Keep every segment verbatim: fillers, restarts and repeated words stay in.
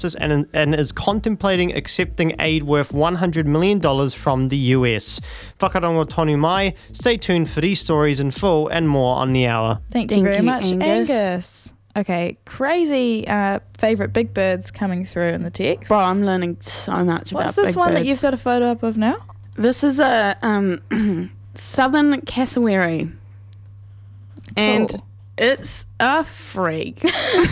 and, and is contemplating accepting aid worth one hundred million dollars from the U S. Whakarongo tonu mai. Stay tuned for these stories in full and more on the hour. Thank, Thank you very you, much, Angus. Angus. Okay, crazy uh, favourite big birds coming through in the text. Bro, I'm learning so much about What's this big one birds. that you've got a photo up of now? This is a um, southern cassowary. And Cool. it's a freak.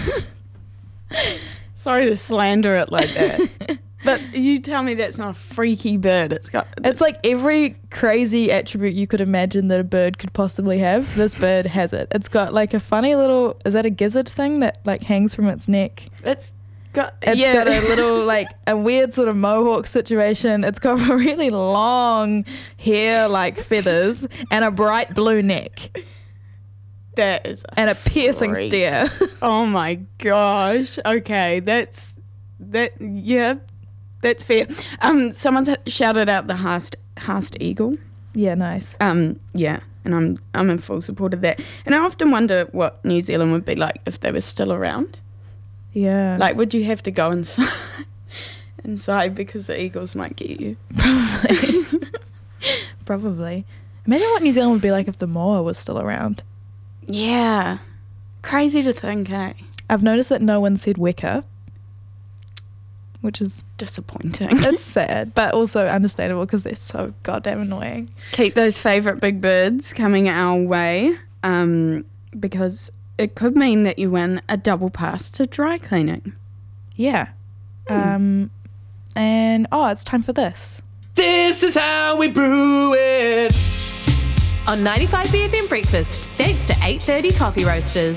Sorry to slander it like that. But you tell me that's not a freaky bird. It's got... It's like every crazy attribute you could imagine that a bird could possibly have, this bird has it. It's got like a funny little, is that a gizzard thing that like hangs from its neck? It's got... It's yeah. got a little like a weird sort of mohawk situation. It's got really long hair like feathers and a bright blue neck That is a and a piercing freak. stare. Oh my gosh. Okay, that's... That... Yeah. That's fair. Um, someone's shouted out the Haast, Haast eagle. Yeah, nice. Um, yeah, and I'm I'm in full support of that. And I often wonder what New Zealand would be like if they were still around. Yeah. Like, would you have to go inside, inside because the eagles might get you? Probably. Probably. Imagine what New Zealand would be like if the moa was still around. Yeah, crazy to think, eh? I've noticed that no one said weka, which is Disappointing. it's sad, but also understandable because they're so goddamn annoying. Keep those favourite big birds coming our way, um, because it could mean that you win a double pass to dry cleaning. Yeah. Um, and oh, it's time for this. This is how we brew it. On ninety-five B F M Breakfast, thanks to eight thirty Coffee Roasters.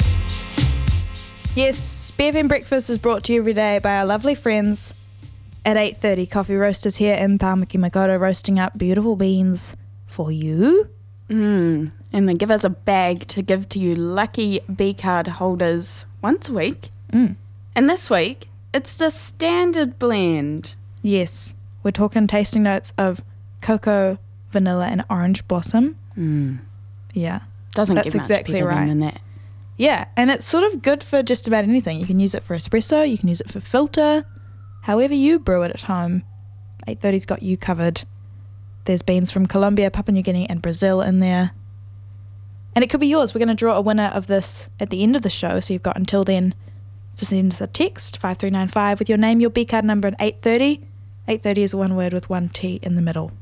Yes, B F M Breakfast is brought to you every day by our lovely friends at eight thirty Coffee Roasters here in Tāmaki Makaurau, roasting up beautiful beans for you. Mm. And they give us a bag to give to you lucky B card holders once a week. Mm. And this week, it's the standard blend. Yes, we're talking tasting notes of cocoa, vanilla and orange blossom. Mm. Yeah. Doesn't That's get much exactly better right. than that. Yeah, and it's sort of good for just about anything. You can use it for espresso, you can use it for filter, however you brew it at home. eight thirty's got you covered. There's beans from Colombia, Papua New Guinea and Brazil in there. And it could be yours. We're going to draw a winner of this at the end of the show, so you've got until then to send us a text, five three nine five, with your name, your B card number and eight thirty. eight thirty is one word with one T in the middle.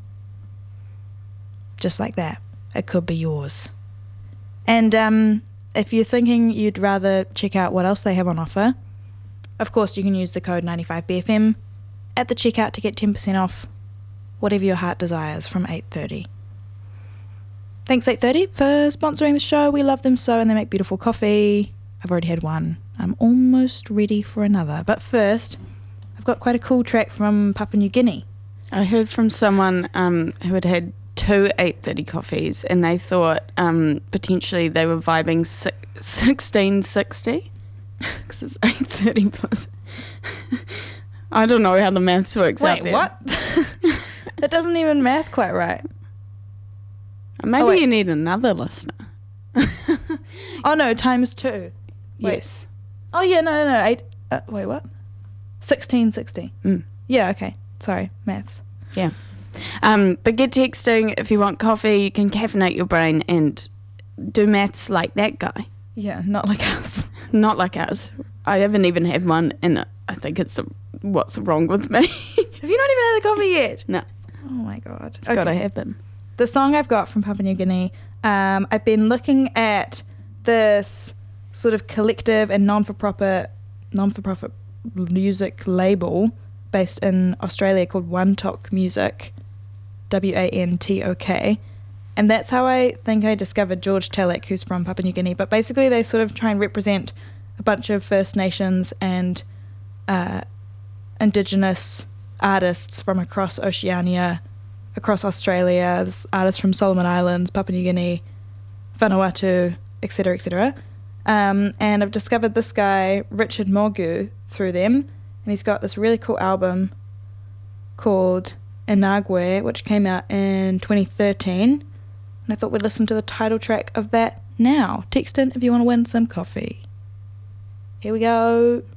Just like that. It could be yours. And um, if you're thinking you'd rather check out what else they have on offer, of course you can use the code ninety-five B F M at the checkout to get ten percent off whatever your heart desires from eight thirty. Thanks eight thirty for sponsoring the show. We love them so, and they make beautiful coffee. I've already had one. I'm almost ready for another. But first, I've got quite a cool track from Papua New Guinea. I heard from someone um, who had had two eight thirty coffees and they thought um, potentially they were vibing si- sixteen sixty because it's eight thirty plus. I don't know how the maths works out Wait, there. what? That doesn't even math quite right. Maybe Oh, wait. you need another listener. Oh no, times two. Wait. Yes. Oh yeah, no, no, no. Eight. Uh, wait, what? Sixteen sixty. Mm. Yeah. Okay. Sorry, maths. Yeah. Um, but get texting if you want coffee. You can caffeinate your brain and do maths like that guy. Yeah, not like us. Not like us. I haven't even had one, and I think it's a, what's wrong with me. Have you not even had a coffee yet? No, Oh my god. it's got to happen. The song I've got from Papua New Guinea. Um, I've been looking at this sort of collective and non-for-profit, non-for-profit music label based in Australia called Wantok Music, W A N T O K, and that's how I think I discovered George Talek, who's from Papua New Guinea. But basically they sort of try and represent a bunch of First Nations and uh, Indigenous artists from across Oceania, across Australia. There's artists from Solomon Islands, Papua New Guinea, Vanuatu, et cetera, et cetera. Um, and I've discovered this guy, Richard Mogu, through them, and he's got this really cool album called Inagwe, which came out in twenty thirteen, and I thought we'd listen to the title track of that now. Text in if you want to win some coffee. Here we go.